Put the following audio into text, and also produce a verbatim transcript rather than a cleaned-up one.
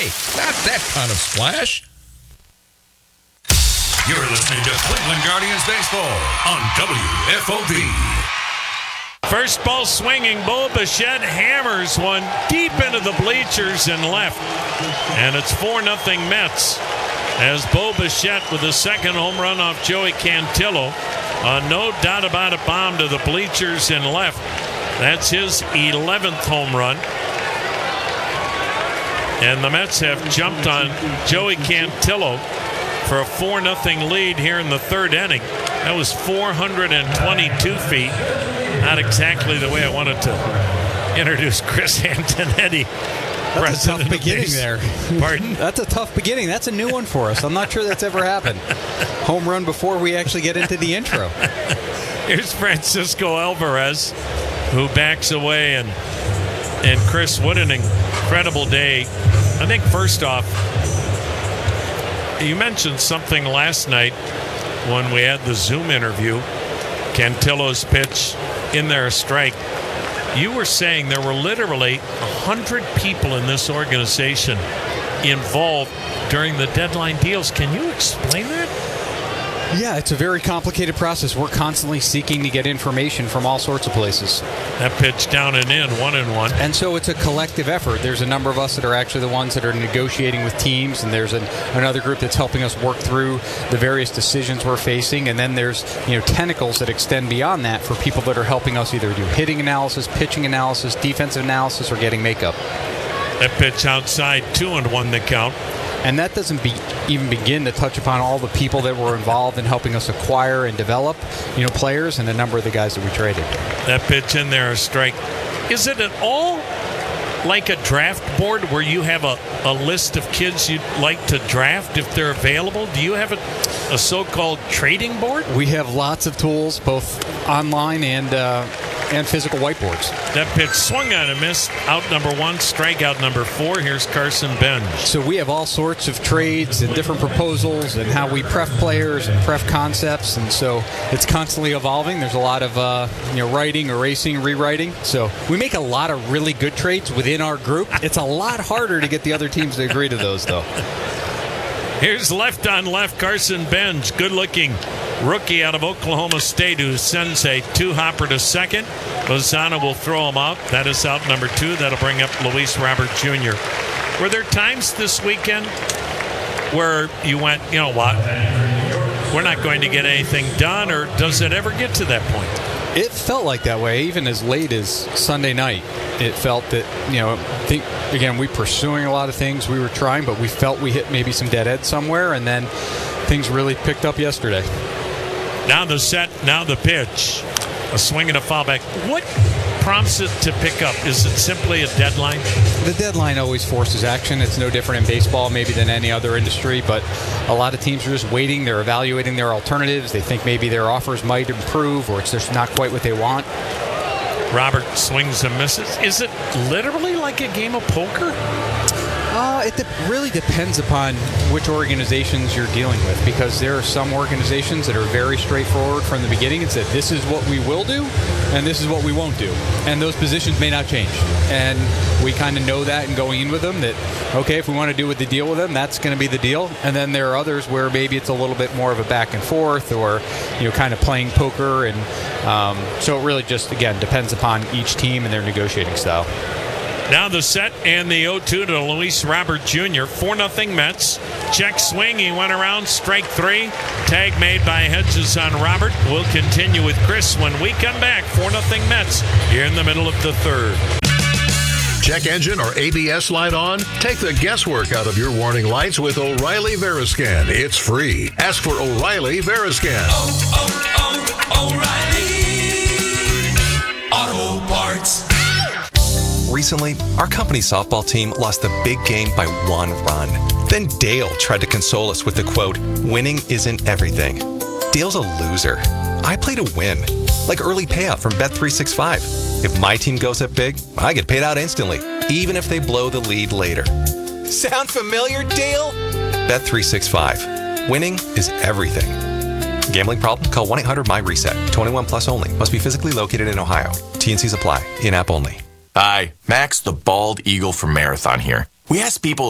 Hey, not that kind of splash. You're listening to Cleveland Guardians Baseball on W F O B. First ball swinging, Bo Bichette hammers one deep into the bleachers and left. And it's four nothing Mets as Bo Bichette with the second home run off Joey Cantillo. Uh, no doubt about it, bomb to the bleachers and left. That's his eleventh home run. And the Mets have jumped on Joey Cantillo for a four nothing lead here in the third inning. That was four hundred twenty-two feet. Not exactly the way I wanted to introduce Chris Antonetti. That's a tough beginning there. Pardon? That's a tough beginning. That's a new one for us. I'm not sure that's ever happened. Home run before we actually get into the intro. Here's Francisco Alvarez, who backs away. And, and Chris, what an incredible day. I think first off, you mentioned something last night when we had the Zoom interview. Cantillo's pitch in there, a strike. You were saying there were literally one hundred people in this organization involved during the deadline deals. Can you explain that? Yeah, it's a very complicated process. We're constantly seeking to get information from all sorts of places. That pitch down and in, one and one. And so it's a collective effort. There's a number of us that are actually the ones that are negotiating with teams, and there's an, another group that's helping us work through the various decisions we're facing. And then there's, you know, tentacles that extend beyond that for people that are helping us either do hitting analysis, pitching analysis, defensive analysis, or getting makeup. That pitch outside, two and one the count. And that doesn't be, even begin to touch upon all the people that were involved in helping us acquire and develop, you know, players and a number of the guys that we traded. That pitch in there, a strike. Is it at all like a draft board where you have a, a list of kids you'd like to draft if they're available? Do you have a, a so-called trading board? We have lots of tools, both online and uh, and physical whiteboards. That pitch swung on and missed. Out number one, strikeout number four. Here's Carson Bench. So we have all sorts of trades and different proposals and how we pref players and pref concepts, and so it's constantly evolving. There's a lot of uh, you know writing, erasing, rewriting. So we make a lot of really good trades within our group. It's a lot harder to get the other teams to agree to those, though. Here's left on left, Carson Bench. Good-looking rookie out of Oklahoma State who sends a two-hopper to second. Lozano will throw him out. That is out number two. That'll bring up Luis Robert Junior Were there times this weekend where you went, you know what, we're not going to get anything done, or does it ever get to that point? It felt like that way, even as late as Sunday night. It felt that, you know, think, again, we pursuing a lot of things we were trying, but we felt we hit maybe some dead end somewhere, and then things really picked up yesterday. Now the set, now the pitch. A swing and a foul back. What prompts it to pick up? Is it simply a deadline? The deadline always forces action. It's no different in baseball maybe than any other industry, but a lot of teams are just waiting. They're evaluating their alternatives. They think maybe their offers might improve, or it's just not quite what they want. Robert swings and misses. Is it literally like a game of poker? Uh, it de- really depends upon which organizations you're dealing with, because there are some organizations that are very straightforward from the beginning and said, this is what we will do, and this is what we won't do. And those positions may not change. And we kind of know that in going in with them, that, okay, if we want to do the deal with them, that's going to be the deal. And then there are others where maybe it's a little bit more of a back and forth, or, you know, kind of playing poker. And um, so it really just, again, depends upon each team and their negotiating style. Now the set and the oh two to Luis Robert Junior four nothing Mets. Check swing. He went around. Strike three. Tag made by Hedges on Robert. We'll continue with Chris when we come back. four nothing Mets here in the middle of the third. Check engine or A B S light on? Take the guesswork out of your warning lights with O'Reilly Veriscan. It's free. Ask for O'Reilly Veriscan. Oh, oh, oh, O'Reilly Auto Parts. Recently, our company's softball team lost the big game by one run. Then Dale tried to console us with the quote, winning isn't everything. Dale's a loser. I play to win. Like early payout from Bet three sixty-five. If my team goes up big, I get paid out instantly, even if they blow the lead later. Sound familiar, Dale? Bet three sixty-five. Winning is everything. Gambling problem? Call one eight hundred M Y reset. twenty-one plus only. Must be physically located in Ohio. T and C's apply. In-app only. Hi, Max the Bald Eagle from Marathon here. We asked people